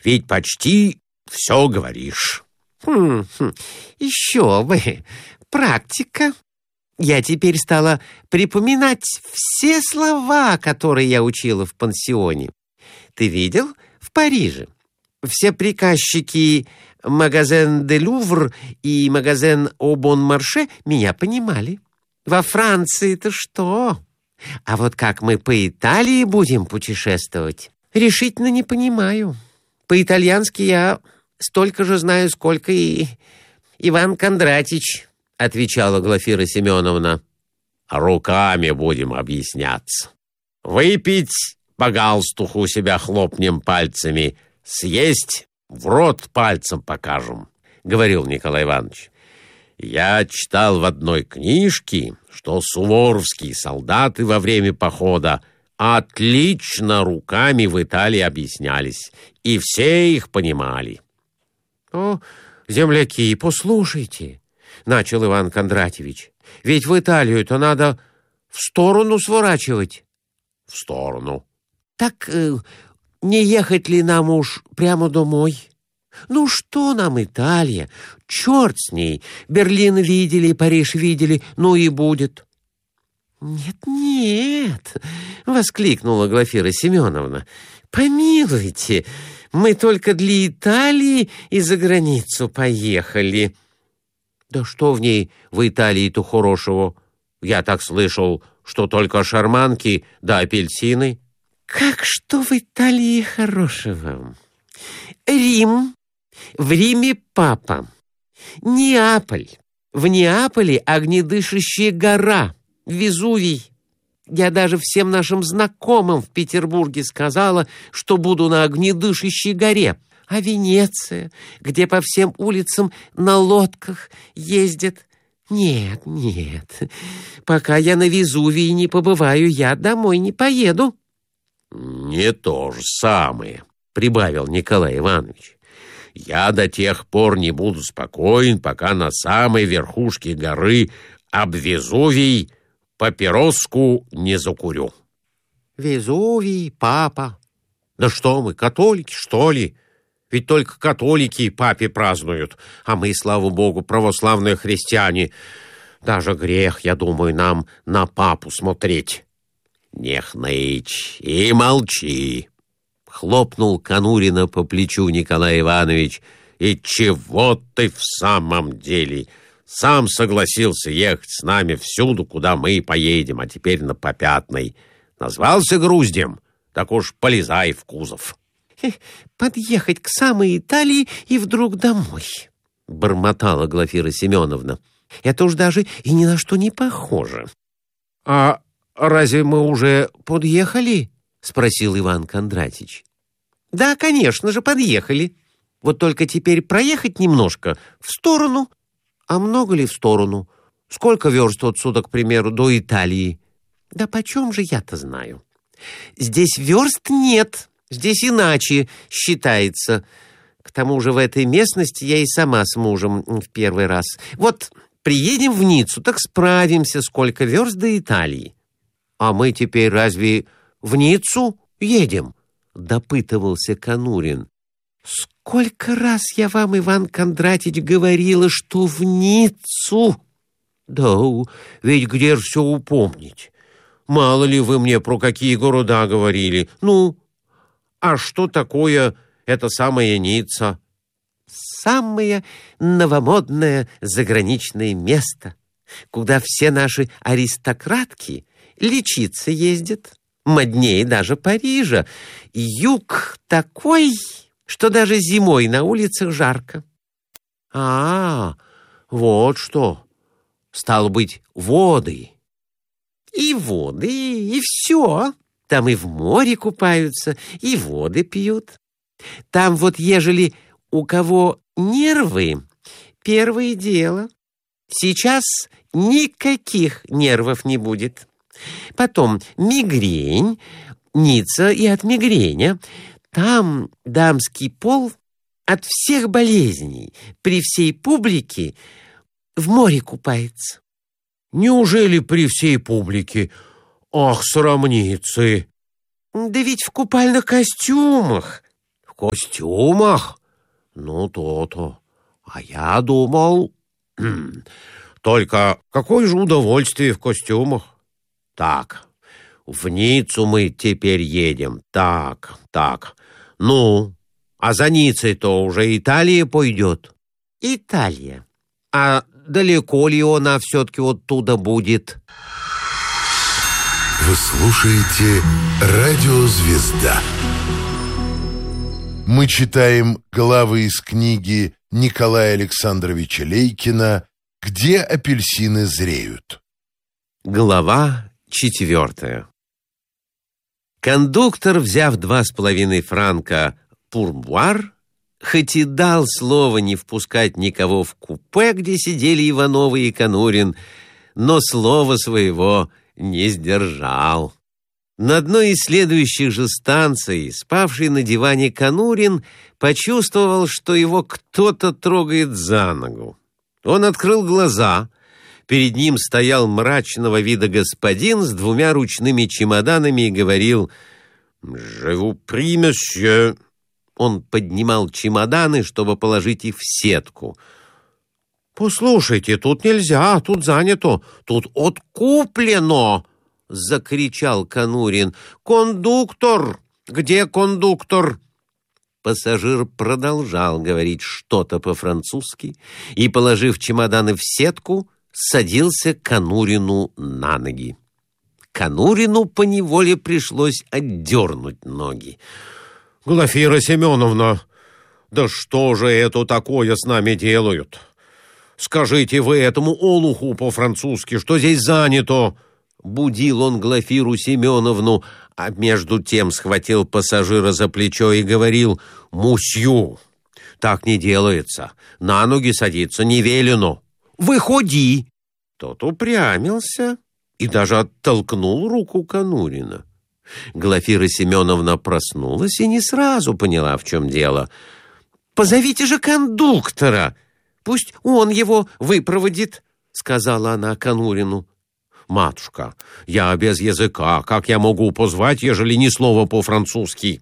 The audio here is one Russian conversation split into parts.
Ведь почти все говоришь. Еще бы. Практика. Я теперь стала припоминать все слова, которые я учила в пансионе. Ты видел в Париже? Все приказчики «Магазин де Лувр» и «Магазин о Бон-Марше» меня понимали. Во Франции-то что? А вот как мы по Италии будем путешествовать, решительно не понимаю. По-итальянски я столько же знаю, сколько и Иван Кондратич, отвечала Глафира Семеновна. Руками будем объясняться. Выпить по галстуху себя хлопнем пальцами, съесть в рот пальцем покажем, говорил Николай Иванович. Я читал в одной книжке, что суворовские солдаты во время похода отлично руками в Италии объяснялись, и все их понимали. О, земляки, послушайте, начал Иван Кондратьевич, ведь в Италию-то надо в сторону сворачивать. В сторону. Так не ехать ли нам уж прямо домой? Ну что нам Италия? Черт с ней. Берлин видели, Париж видели, ну и будет. Нет, воскликнула Глафира Семеновна. Помилуйте, мы только для Италии и за границу поехали. Да что в ней в Италии-то хорошего? Я так слышал, что только шарманки да апельсины. Как что в Италии хорошего? Рим. В Риме папа. Неаполь. В Неаполе огнедышащая гора. Везувий. Я даже всем нашим знакомым в Петербурге сказала, что буду на огнедышащей горе. А Венеция, где по всем улицам на лодках ездят. Нет, пока я на Везувии не побываю, я домой не поеду. Не то же самое, прибавил Николай Иванович. Я до тех пор не буду спокоен, пока на самой верхушке горы об Везувий папироску не закурю. Везувий, папа. Да что мы, католики, что ли? Ведь только католики папе празднуют, а мы, слава богу, православные христиане. Даже грех, я думаю, нам на папу смотреть. Не хнычь и молчи. Хлопнул Конурина по плечу Николай Иванович. И чего ты в самом деле? Сам согласился ехать с нами всюду, куда мы поедем, а теперь на Попятной. Назвался груздем, так уж полезай в кузов. Подъехать к самой Италии и вдруг домой, бормотала Глафира Семеновна. Это уж даже и ни на что не похоже. А разве мы уже подъехали? Спросил Иван Кондратьевич. Да, конечно же, подъехали. Вот только теперь проехать немножко в сторону. А много ли в сторону? Сколько верст отсюда, к примеру, до Италии? Да почем же я-то знаю? Здесь верст нет. Здесь иначе считается. К тому же в этой местности я и сама с мужем в первый раз. Вот приедем в Ниццу, так справимся, сколько верст до Италии. А мы теперь разве в Ниццу едем? Допытывался Конурин. Сколько раз я вам, Иван Кондратьевич, говорила, что в Ниццу? Да, ведь где же все упомнить? Мало ли вы мне про какие города говорили. Ну, а что такое эта самая Ницца? Самое новомодное заграничное место, куда все наши аристократки лечиться ездят. Моднее даже Парижа. Юг такой, что даже зимой на улицах жарко. А, вот что. Стало быть, воды. И воды, и все. Там и в море купаются, и воды пьют. Там вот ежели у кого нервы, первое дело. Сейчас никаких нервов не будет. Потом мигрень, Ницца и от мигреня. Там дамский пол от всех болезней при всей публике в море купается. Неужели при всей публике? Ах, срамницы! Да ведь в купальных костюмах. В костюмах? Ну, то-то. А я думал... Только какое же удовольствие в костюмах. Так, в Ниццу мы теперь едем. Так. Ну, а за Ниццей-то уже Италия пойдет? Италия. А далеко ли она все-таки оттуда будет? Вы слушаете «Радио Звезда». Мы читаем главы из книги Николая Александровича Лейкина «Где апельсины зреют». Глава 4. Кондуктор, взяв 2,5 франка пурбуар, хоть и дал слово не впускать никого в купе, где сидели Ивановы и Конурин, но слова своего не сдержал. На одной из следующих же станций, спавший на диване Конурин, почувствовал, что его кто-то трогает за ногу. Он открыл глаза. Перед ним стоял мрачного вида господин с 2 ручными чемоданами и говорил: «Je vous prie, monsieur». Он поднимал чемоданы, чтобы положить их в сетку. «Послушайте, тут нельзя, тут занято, тут откуплено!» — закричал Конурин. «Кондуктор! Где кондуктор?» Пассажир продолжал говорить что-то по-французски и, положив чемоданы в сетку, садился Конурину на ноги. Конурину поневоле пришлось отдернуть ноги. «Глафира Семеновна, да что же это такое с нами делают? Скажите вы этому олуху по-французски, что здесь занято!» Будил он Глафиру Семеновну, а между тем схватил пассажира за плечо и говорил: «Мусью, так не делается, на ноги садиться не велено. Выходи!» Тот упрямился и даже оттолкнул руку Конурина. Глафира Семеновна проснулась и не сразу поняла, в чем дело. «Позовите же кондуктора, пусть он его выпроводит», — сказала она Конурину. «Матушка, я без языка, как я могу позвать, ежели ни слова по-французски?»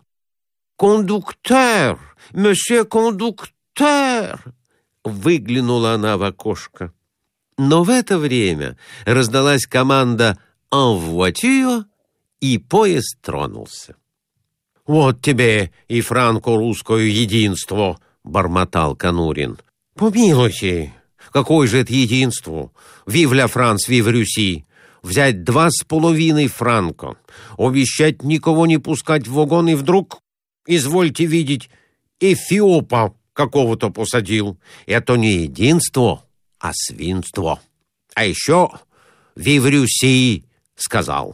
«Кондуктер! Месье кондуктер!» Выглянула она в окошко. Но в это время раздалась команда «En voiture», и поезд тронулся. «Вот тебе и франко-русское единство!» — бормотал Конурин. «Помилуйте, какое же это единство? Вив ля Франс, вив Руси! Взять 2,5 франка, обещать никого не пускать в вагон, и вдруг, извольте видеть, эфиопа какого-то посадил. Это не единство, а свинство. А еще «Вив Руси» сказал».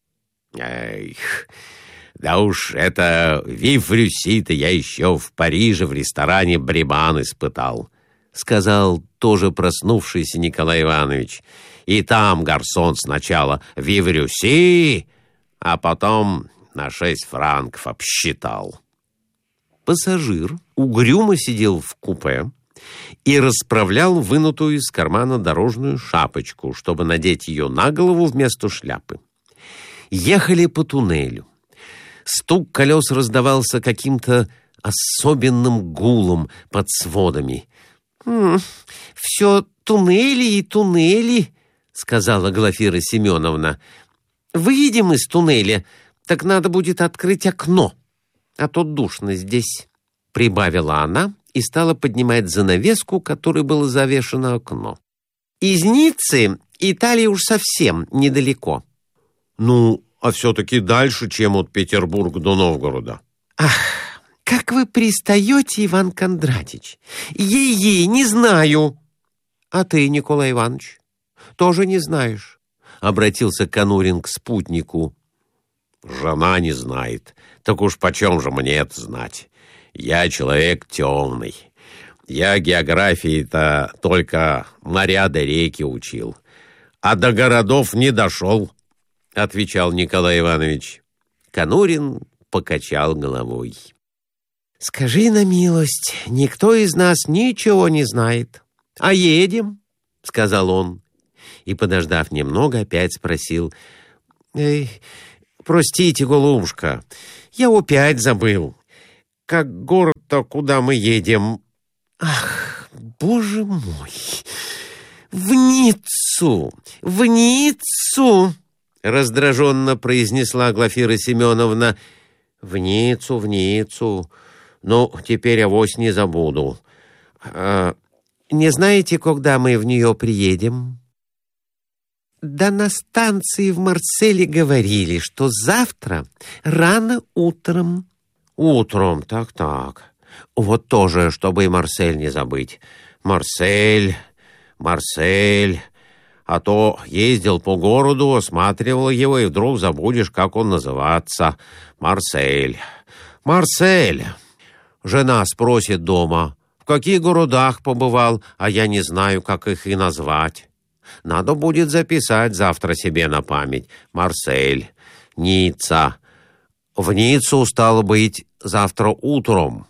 Эх, да уж это «Вив Руси»-то я еще в Париже в ресторане «Бребан» испытал, сказал тоже проснувшийся Николай Иванович. И там гарсон сначала «Вив Руси», а потом на 6 франков обсчитал. Пассажир угрюмо сидел в купе и расправлял вынутую из кармана дорожную шапочку, чтобы надеть ее на голову вместо шляпы. Ехали по туннелю. Стук колес раздавался каким-то особенным гулом под сводами. «Все туннели и туннели», — сказала Глафира Семеновна. «Выйдем из туннеля, так надо будет открыть окно, а то душно здесь», — прибавила она и стала поднимать занавеску, которой было завешено окно. «Из Ниццы Италия уж совсем недалеко». «Ну, а все-таки дальше, чем от Петербурга до Новгорода». «Ах, как вы пристаете, Иван Кондратич! Ей-ей, не знаю!» «А ты, Николай Иванович, тоже не знаешь?» — обратился Конурин к спутнику. «Жена не знает. Так уж почем же мне это знать? Я человек темный. Я географии-то только моря да реки учил, а до городов не дошел», — отвечал Николай Иванович. Конурин покачал головой. «Скажи на милость, никто из нас ничего не знает. А едем?» — сказал он. И, подождав немного, опять спросил: «Простите, голубушка, я опять забыл. как город-то, куда мы едем?» «Ах, боже мой! В Ниццу! В Ниццу!» раздраженно произнесла Глафира Семеновна. «В Ниццу. Ну, теперь авось не забуду. Не знаете, когда мы в нее приедем?» «Да на станции в Марселе говорили, что завтра рано утром». «Утром, так. Вот тоже, чтобы и Марсель не забыть. Марсель. А то ездил по городу, осматривал его, и вдруг забудешь, как он называется. Марсель. Жена спросит дома, в каких городах побывал, а я не знаю, как их и назвать. Надо будет записать завтра себе на память. Марсель, Ницца. В Ниццу, стало быть, завтра утром.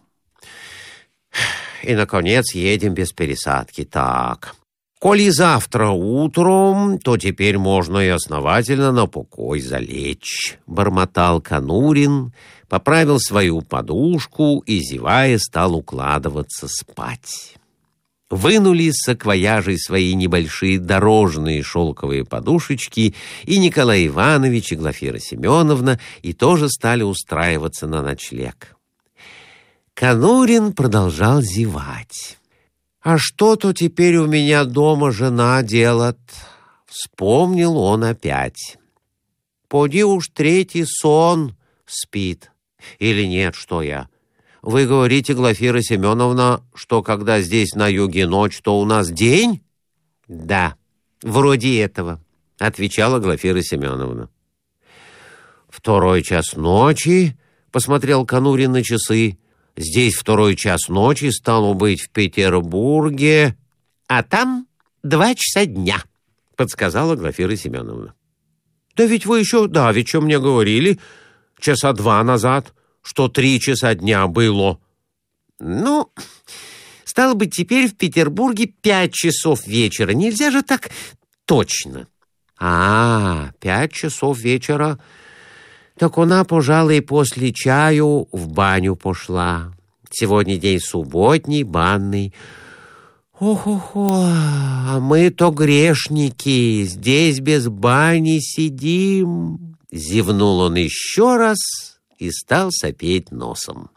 И, наконец, едем без пересадки. Так, коли завтра утром, то теперь можно и основательно на покой залечь», — бормотал Конурин, поправил свою подушку и, зевая, стал укладываться спать. Вынули из саквояжей свои небольшие дорожные шелковые подушечки и Николай Иванович, и Глафира Семеновна, и тоже стали устраиваться на ночлег. Конурин продолжал зевать. «А что-то теперь у меня дома жена делает», — вспомнил он опять. «Поди уж третий сон спит. Или нет, что я? Вы говорите, Глафира Семеновна, что когда здесь на юге ночь, то у нас день?» «Да, вроде этого», — отвечала Глафира Семеновна. «Второй час ночи», — посмотрел Конурин на часы. «Здесь второй час ночи, стало быть, в Петербурге, а там 2 часа дня», — подсказала Глафира Семеновна. «Да ведь вы еще давеча мне говорили, 2 часа назад, что 3 часа дня было». «Ну, стало быть, теперь в Петербурге 5 часов вечера. Нельзя же так точно». 5 часов вечера. Так она, пожалуй, после чаю в баню пошла. Сегодня день субботний, банный. Ох-охо, а мы-то грешники, здесь без бани сидим». Зевнул он еще раз и стал сопеть носом.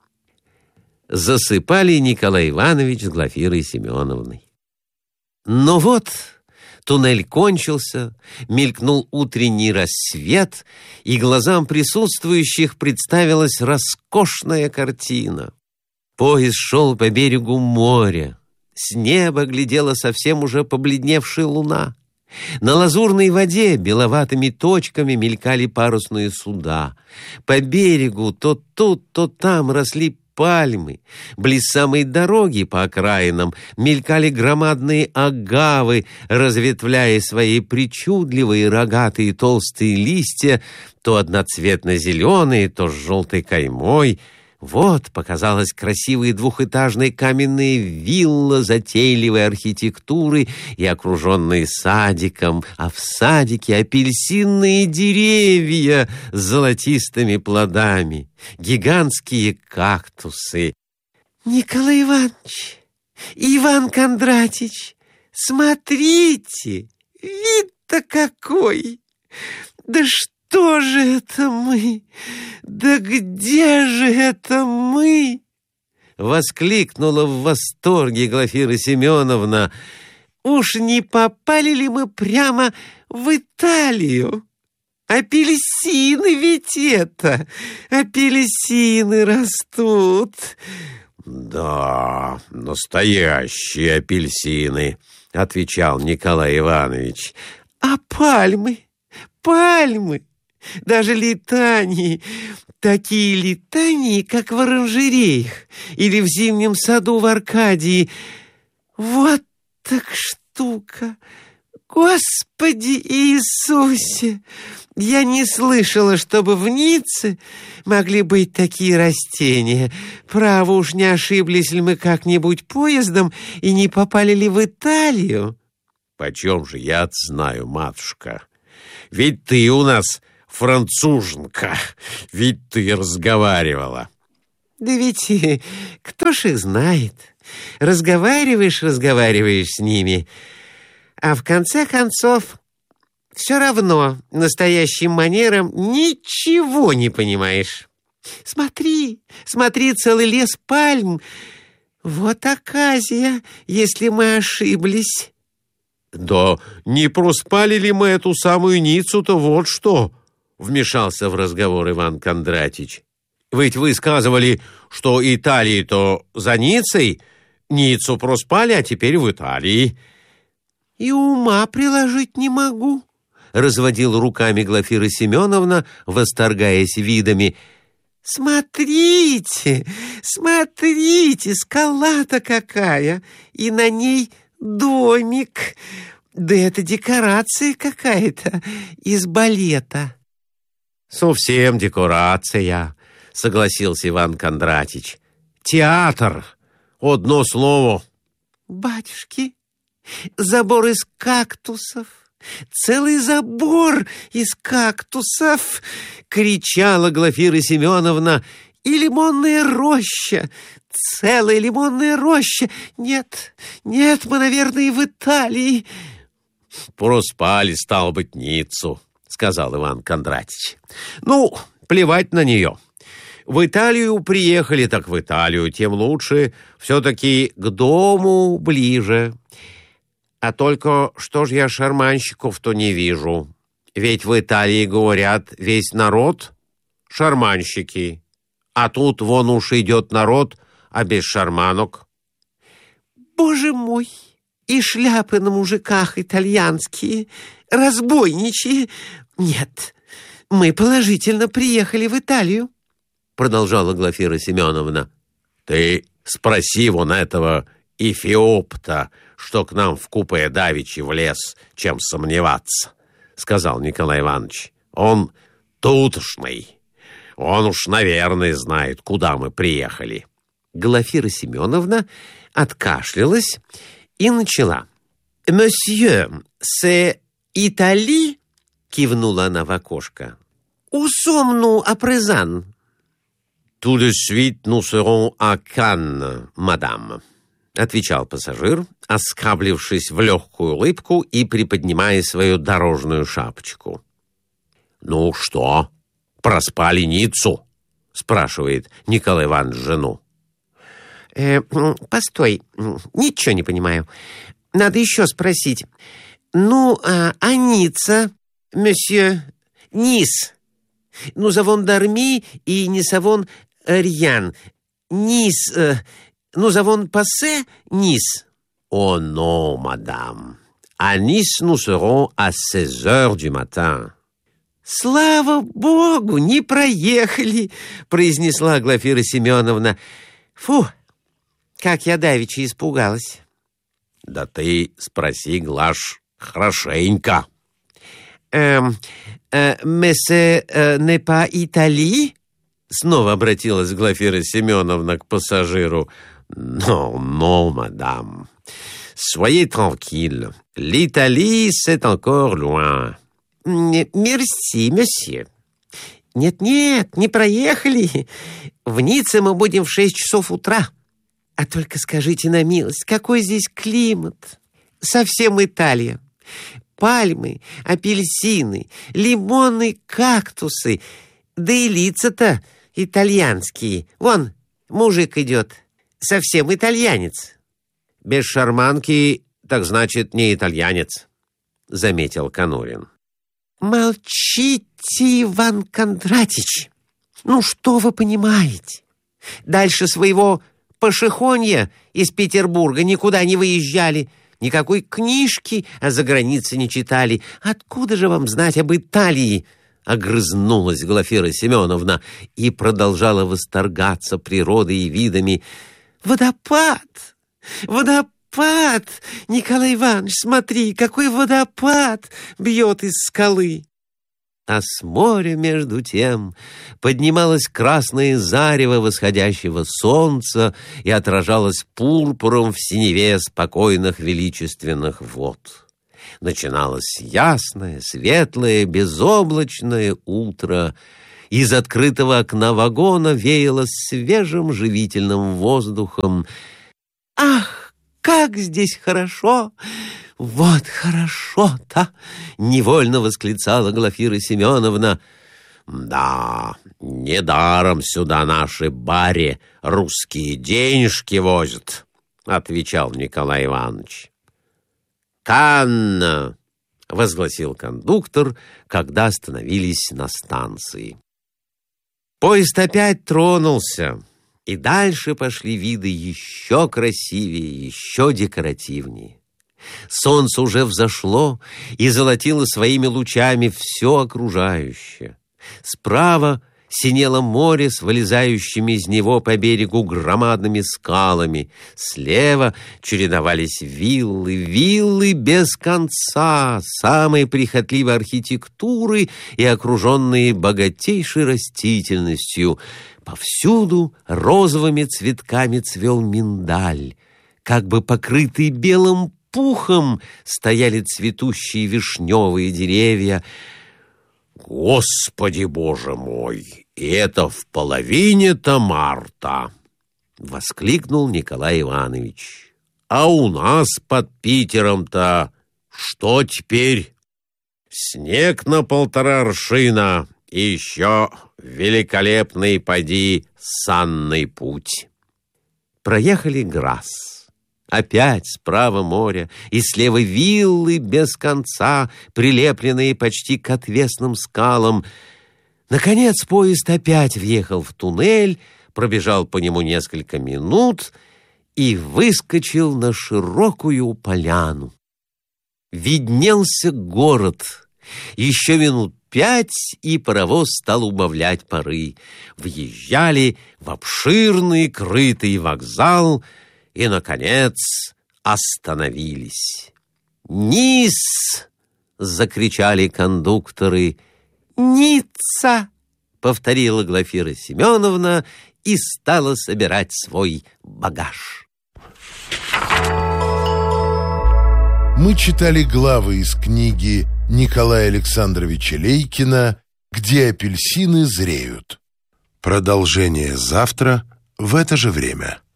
Засыпали Николай Иванович с Глафирой Семеновной. Но вот туннель кончился, мелькнул утренний рассвет, и глазам присутствующих представилась роскошная картина. Поезд шел по берегу моря, с неба глядела совсем уже побледневшая луна. На лазурной воде беловатыми точками мелькали парусные суда. По берегу то тут, то там росли пальмы. Близ самой дороги по окраинам мелькали громадные агавы, разветвляя свои причудливые рогатые толстые листья, то одноцветно-зеленые, то с желтой каймой. Вот показалась красивая двухэтажная каменная вилла затейливой архитектуры и окруженная садиком, а в садике апельсинные деревья с золотистыми плодами, гигантские кактусы. «Николай Иванович, Иван Кондратич, смотрите, вид-то какой! Да что же это мы? Да где же это мы?» Воскликнула в восторге Глафира Семеновна. «Уж не попали ли мы прямо в Италию? Апельсины ведь это! Апельсины растут!» «Да, настоящие апельсины», — отвечал Николай Иванович. «А пальмы? Пальмы! Даже летании, такие летании, как в оранжереях или в зимнем саду в Аркадии. Вот так штука! Господи Иисусе! Я не слышала, чтобы в Ницце могли быть такие растения. Право уж не ошиблись ли мы как-нибудь поездом и не попали ли в Италию?» «Почем же я знаю, матушка? Ведь ты у нас француженка, ведь ты разговаривала». Да ведь кто ж их знает? Разговариваешь с ними, а в конце концов все равно настоящим манерам ничего не понимаешь. Смотри, целый лес пальм. Вот оказия, если мы ошиблись. Да не проспали ли мы эту самую Ниццу-то, вот что? Вмешался в разговор Иван Кондратич. Ведь вы сказывали, что Италии-то за Ниццей, Ниццу проспали, а теперь в Италии. И ума приложить не могу, разводила руками Глафира Семеновна, восторгаясь видами. Смотрите, скала-то какая, и на ней домик. Да это декорация какая-то из балета. Совсем декорация, согласился Иван Кондратич. Театр, одно слово. Батюшки, забор из кактусов. Целый забор из кактусов, кричала Глафира Семеновна. И лимонная роща, целая лимонная роща. Нет, мы, наверное, в Италии. Проспали, стало быть, Ниццу, сказал Иван Кондратич. Ну, плевать на нее. В Италию приехали, так в Италию, тем лучше. Все-таки к дому ближе. А только что ж я шарманщиков-то не вижу? Ведь в Италии, говорят, весь народ шарманщики. А тут вон уж идет народ, а без шарманок. Боже мой! И шляпы на мужиках итальянские, разбойничьи. Нет, мы положительно приехали в Италию, продолжала Глафира Семеновна. Ты спроси вон этого эфиопта, что к нам в купе давеча влез, чем сомневаться, сказал Николай Иванович. Он тутошный. Он уж, наверное, знает, куда мы приехали. Глафира Семеновна откашлялась и начала. «Monsieur, c'est Italie?» — кивнула она в окошко. «Où sommes-nous à présent?» «Tout de suite nous serons à Cannes, madame», — отвечал пассажир, оскаблившись в легкую улыбку и приподнимая свою дорожную шапочку. «Ну что, проспали Ниццу?» — спрашивает Николай Иванович жену. Постой, ничего не понимаю. Надо еще спросить. Ну, а Ницца, месье, Низ. Nous avons dormi et nous avons rien. Nice, nous avons passé Nice. Oh non, madame. À Nice, nous serons à 16 heures du matin. Слава Богу, не проехали, произнесла Глафира Семеновна. Фу! Как я давеча испугалась. Да ты спроси, Глаш, хорошенько. Mais ce n'est pas Italie? Снова обратилась Глафира Семеновна к пассажиру. Non, madame. Soyez tranquille. L'Italie, c'est encore loin. Мерси, месье. Нет, не проехали. В Ницце мы будем в 6 часов утра. А только скажите на милость, какой здесь климат? Совсем Италия. Пальмы, апельсины, лимонные кактусы. Да и лица-то итальянские. Вон, мужик идет. Совсем итальянец. Без шарманки, так значит, не итальянец, заметил Конурин. Молчите, Иван Кондратич. Ну, что вы понимаете? Дальше своего Пашихонья из Петербурга никуда не выезжали, никакой книжки о загранице не читали. Откуда же вам знать об Италии? Огрызнулась Глафира Семеновна и продолжала восторгаться природой и видами. Водопад! Николай Иванович, смотри, какой водопад бьет из скалы! А с моря, между тем, поднималось красное зарево восходящего солнца и отражалось пурпуром в синеве спокойных величественных вод. Начиналось ясное, светлое, безоблачное утро, Из открытого окна вагона веяло свежим живительным воздухом. «Ах, как здесь хорошо! Вот хорошо-то!» — невольно восклицала Глафира Семеновна. «Да, недаром сюда наши бари русские денежки возят», — отвечал Николай Иванович. «Канна!» — возгласил кондуктор, когда остановились на станции. Поезд опять тронулся, и дальше пошли виды еще красивее, еще декоративнее. Солнце уже взошло и золотило своими лучами все окружающее. Справа синело море с вылезающими из него по берегу громадными скалами. Слева чередовались виллы без конца, самой прихотливой архитектуры и окруженные богатейшей растительностью. Повсюду розовыми цветками цвел миндаль. Как бы покрытый белым пухом стояли цветущие вишневые деревья. «Господи, Боже мой! И это в половине-то марта!» — воскликнул Николай Иванович. «А у нас под Питером-то что теперь? Снег на 1,5 аршина и еще великолепный поди санный путь». Проехали Грасс. Опять справа море, и слева виллы без конца, прилепленные почти к отвесным скалам. Наконец поезд опять въехал в туннель, пробежал по нему несколько минут и выскочил на широкую поляну. Виднелся город. Еще минут 5, и паровоз стал убавлять пары. Въезжали в обширный крытый вокзал и, наконец, остановились. «Низ!» — закричали кондукторы. «Ницца!» — повторила Глафира Семеновна и стала собирать свой багаж. Мы читали главы из книги Николая Александровича Лейкина «Где апельсины зреют». Продолжение завтра в это же время.